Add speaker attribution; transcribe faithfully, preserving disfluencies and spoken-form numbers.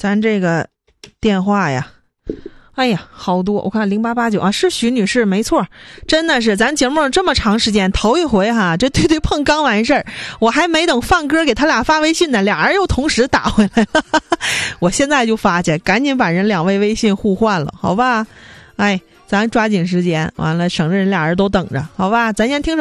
Speaker 1: 咱这个电话呀，哎呀，好多，我看零八八九啊，是徐女士，没错，真的是咱节目这么长时间头一回哈，这对对碰刚完事儿，我还没等放歌给他俩发微信呢，俩人又同时打回来了，我现在就发去，赶紧把人两位微信互换了，好吧？哎，咱抓紧时间，完了省着人俩人都等着，好吧？咱先听首